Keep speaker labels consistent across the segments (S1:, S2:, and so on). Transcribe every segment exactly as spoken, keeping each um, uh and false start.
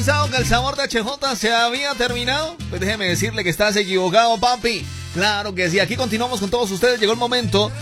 S1: ¿Que el sabor de H J se había terminado? Pues déjeme decirle que estás equivocado, papi. Claro que sí, aquí continuamos con todos ustedes. Llegó el momento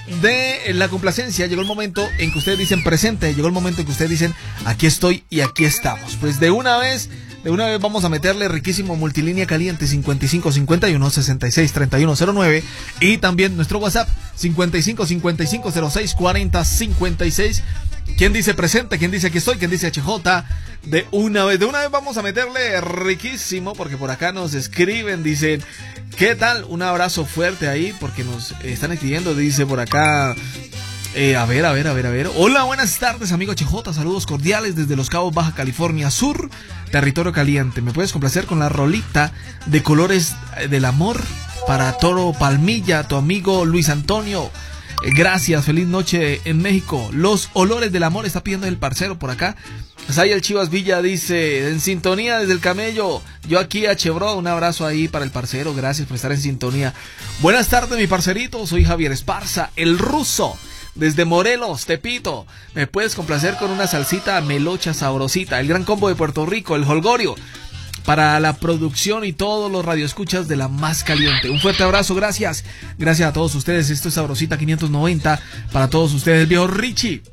S1: de la complacencia, llegó el momento en que ustedes dicen presente, llegó el momento en que ustedes dicen aquí estoy y aquí estamos. Pues de una vez, de una vez vamos a meterle riquísimo multilínea caliente cincuenta y cinco cincuenta y uno sesenta y seis treinta y uno cero nueve y también nuestro WhatsApp cincuenta y cinco cincuenta y cinco cero seis cuarenta cincuenta y seis. ¿Quién dice presente? ¿Quién dice aquí estoy? ¿Quién dice H J? De una vez, de una vez vamos a meterle riquísimo, porque por acá nos escriben, dicen, ¿qué tal? Un abrazo fuerte ahí, porque nos están escribiendo, dice por acá, eh, a ver, a ver, a ver, a ver. Hola, buenas tardes, amigo H J, saludos cordiales desde Los Cabos, Baja California Sur, territorio caliente. ¿Me puedes complacer con la rolita de Colores del Amor para Toro Palmilla, tu amigo Luis Antonio? Gracias, feliz noche en México. Los olores del amor está pidiendo el parcero por acá. Sayel Chivas Villa dice, en sintonía desde el Camello. Yo aquí a Chevron, un abrazo ahí para el parcero. Gracias por estar en sintonía. Buenas tardes, mi parcerito. Soy Javier Esparza, el ruso, desde Morelos, Tepito. ¿Me puedes complacer con una salsita melocha sabrosita? El gran combo de Puerto Rico, el holgorio, para la producción y todos los radioescuchas de la más caliente. Un fuerte abrazo, gracias. Gracias a todos ustedes. Esto es Sabrosita quinientos noventa para todos ustedes. Viejo Richie.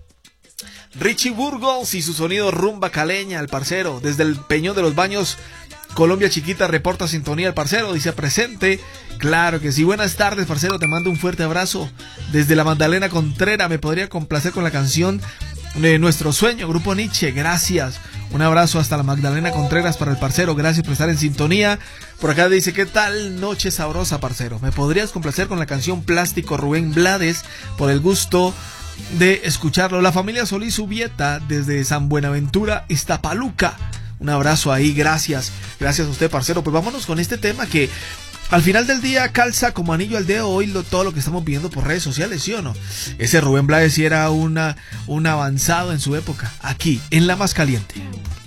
S1: Richie Burgos y su sonido rumba caleña, el parcero. Desde el Peñón de los Baños, Colombia Chiquita, reporta sintonía el parcero. Dice presente. Claro que sí. Buenas tardes, parcero. Te mando un fuerte abrazo. Desde la Magdalena Contreras, me podría complacer con la canción de Nuestro Sueño, Grupo Nietzsche. Gracias. Un abrazo hasta la Magdalena Contreras para el parcero. Gracias por estar en sintonía. Por acá dice, ¿qué tal noche sabrosa, parcero? ¿Me podrías complacer con la canción Plástico, Rubén Blades? Por el gusto de escucharlo. La familia Solís Ubieta desde San Buenaventura, Iztapaluca. Un abrazo ahí, gracias. Gracias a usted, parcero. Pues vámonos con este tema que al final del día calza como anillo al dedo hoy lo, todo lo que estamos viendo por redes sociales, ¿sí o no? Ese Rubén Blades sí era una, un avanzado en su época, aquí, en La Más Caliente.